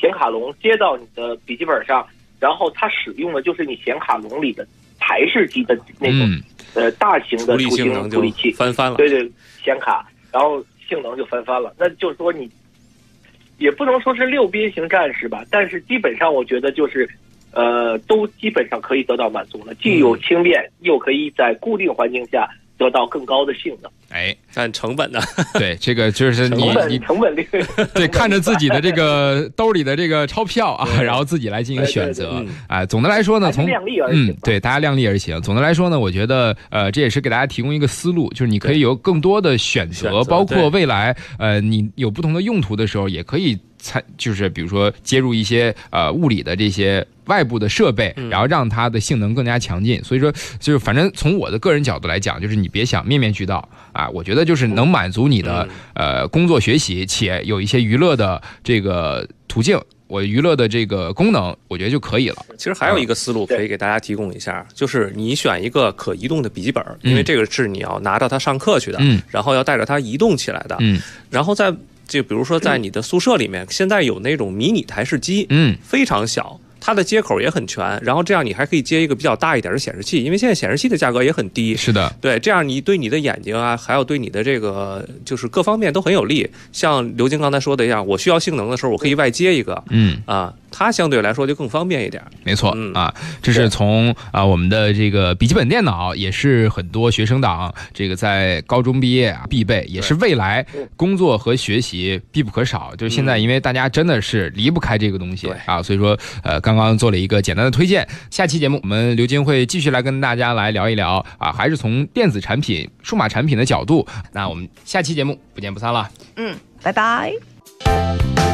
显卡龙接到你的笔记本上，然后它使用的就是你显卡龙里的台式机的那种大型的图形处理器， 翻了。 对，显卡，然后性能就翻了。那就是说你也不能说是6边形战士吧，但是基本上我觉得就是都基本上可以得到满足了，既有轻便，又可以在固定环境下得到更高的性能。 但成本呢？ 对，这个就是成本率。 对，看着自己的这个兜里的这个钞票啊，然后自己来进行选择。总的来说呢，从量力而行。 对，大家量力而行。总的来说呢，我觉得这也是给大家提供一个思路，就是你可以有更多的选择，包括未来你有不同的用途的时候，也可以就是比如说接入一些物理的这些外部的设备，然后让它的性能更加强劲。所以说，就是反正从我的个人角度来讲，就是你别想面面俱到啊，我觉得就是能满足你的工作学习，且有一些娱乐的这个途径，我娱乐的这个功能，我觉得就可以了。 其实还有一个思路可以给大家提供一下，就是你选一个可移动的笔记本，因为这个是你要拿着它上课去的，然后要带着它移动起来的，然后就比如说在你的宿舍里面，现在有那种迷你台式机，非常小。它的接口也很全，然后这样你还可以接一个比较大一点的显示器，因为现在显示器的价格也很低。 是的， 对，这样你对你的眼睛啊，还有对你的这个就是各方面都很有利。像刘晶刚才说的一样，我需要性能的时候，我可以外接一个，它相对来说就更方便一点。 没错，这是从我们的这个笔记本电脑，也是很多学生党这个在高中毕业必备，也是未来工作和学习必不可少。就是现在，因为大家真的是离不开这个东西所以说刚刚做了一个简单的推荐。下期节目我们刘晶会继续来跟大家来聊一聊还是从电子产品、数码产品的角度。那我们下期节目不见不散了。 拜拜。